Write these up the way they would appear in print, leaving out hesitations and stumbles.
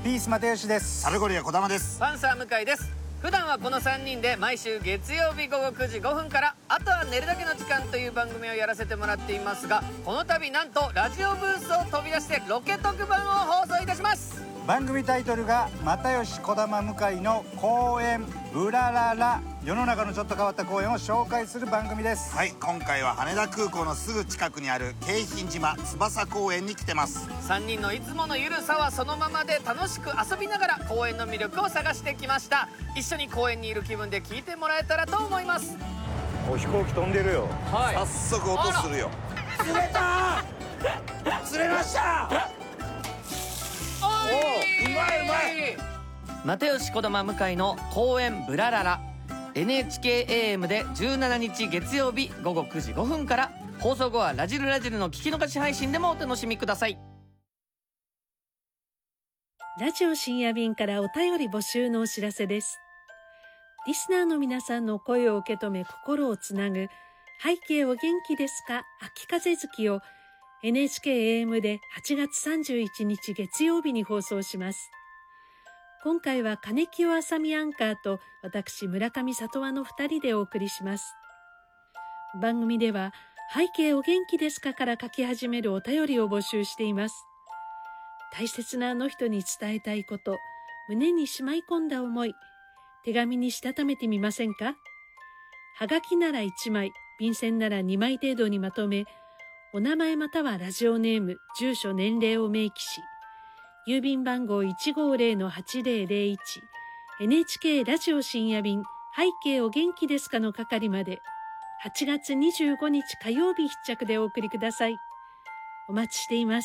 ピース又吉です。 サルゴリア児玉です。 パンサー向井です。普段はこの3人で毎週月曜日午後9時5分からあとは寝るだけの時間という番組をやらせてもらっていますが、この度なんとラジオブースを飛び出してロケ特番を放送いたします。 番組タイトルが又吉児玉向井の公園うららら、世の中のちょっと変わった公園を紹介する番組です。 はい、今回は羽田空港のすぐ近くにある京浜島翼公園に来てます。 3人のいつものゆるさはそのままで楽しく遊びながら公園の魅力を探してきました。一緒に公園にいる気分で聞いてもらえたらと思います。 お飛行機飛んでるよ。 はい、 早速音するよ。 釣れた釣れました。 おい、 うまいうまい。 又吉児玉向井の公園ブラララ、 NHKAM で17日月曜日午後9時5分から、放送後はラジルラジルの聞き逃し配信でもお楽しみください。 ラジオ深夜便からお便り募集のお知らせです。リスナーの皆さんの声を受け止め心をつなぐ背景お元気ですか秋風月を NHKAM で8月31日月曜日に放送します。今回は金清あさみアンカーと私村上里和の2人でお送りします。番組では背景お元気ですかから書き始めるお便りを募集しています。大切なあの人に伝えたいこと、胸にしまい込んだ思い、手紙にしたためてみませんか？はがきなら1枚、便箋なら2枚程度にまとめ、お名前またはラジオネーム、住所、年齢を明記し、郵便番号 150-8001 NHK ラジオ深夜便背景お元気ですかの係まで8月25日火曜日必着でお送りください。お待ちしています。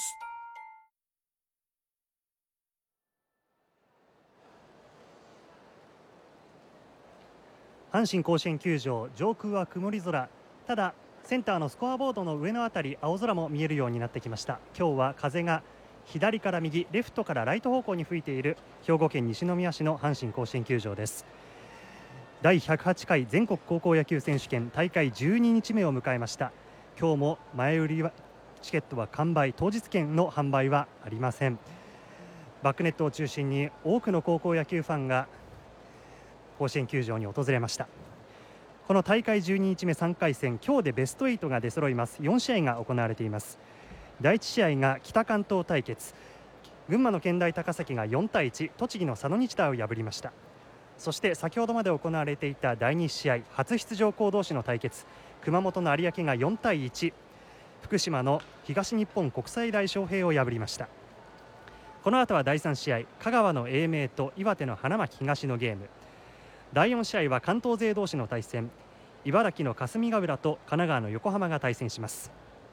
阪神甲子園球場上空は曇り空、ただセンターのスコアボードの上のあたり青空も見えるようになってきました。今日は風が左から右、レフトからライト方向に吹いている兵庫県西宮市の阪神甲子園球場です。第108回全国高校野球選手権大会12日目を迎えました。今日も前売りはチケットは完売、当日券の販売はありません。バックネットを中心に多くの高校野球ファンが甲子園球場に訪れました。この大会12日目3回戦、今日でベスト8が出揃います。4試合が行われています。第1試合が北関東対決、群馬の健大高崎が4対1、栃木の佐野日大を破りました。そして先ほどまで行われていた第2試合、初出場校同士の対決、熊本の有明が4対1、福島の東日本国際大昌平を破りました。この後は第3試合、香川の英明と岩手の花巻東のゲーム。第4試合は関東勢同士の対戦、茨城の霞ヶ浦と神奈川の横浜が対戦します。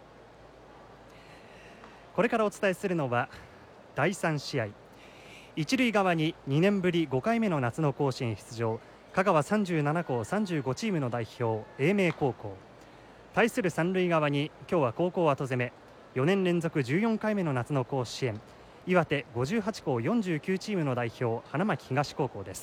これからお伝えするのは第3試合、一塁側に2年ぶり5回目の夏の甲子園出場、香川37校35チームの代表英明高校、対する三塁側に今日は高校後攻め4年連続14回目の夏の甲子園、岩手58校49チームの代表花巻東高校です。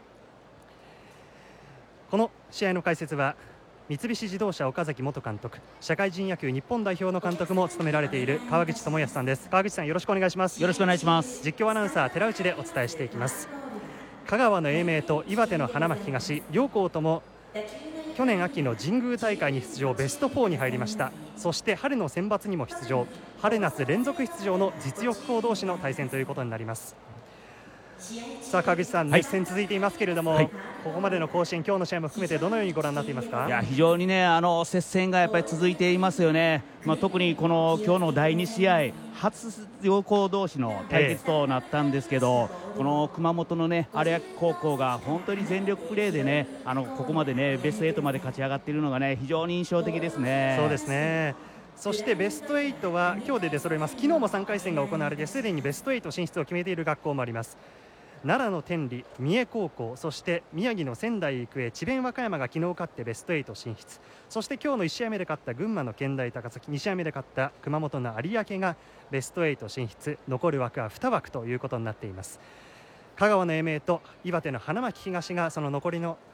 この試合の解説は三菱自動車岡崎元監督、社会人野球日本代表の監督も務められている川口智康さんです。川口さん、よろしくお願いします。 よろしくお願いします。 実況アナウンサー寺内でお伝えしていきます。香川の英明と岩手の花巻東、両校とも去年秋の神宮大会に出場、ベスト4に入りました。そして春の選抜にも出場、春夏連続出場の実力校同士の対戦ということになります。さあ川口さん、熱戦続いていますけれども、ここまでの甲子園、今日の試合も含めてどのようにご覧になっていますか？ いや、非常にね、接戦がやっぱり続いていますよね。特にこの今日の第2試合、初出場校同士の対決となったんですけど、この熊本のね有明高校が本当に全力プレーでね、ここまでねベスト8まで勝ち上がっているのがね、非常に印象的ですね。 そうですね。そしてベスト8は今日で出揃います。昨日も3回戦が行われてすでにベスト8進出を決めている学校もあります。奈良の天理、三重高校、そして宮城の仙台育英、智弁和歌山が昨日勝ってベスト8進出、そして今日の1試合目で勝った群馬の健大高崎、2試合目で勝った熊本の有明がベスト8進出、残る枠は2枠ということになっています。香川の英明と岩手の花巻東がその残りの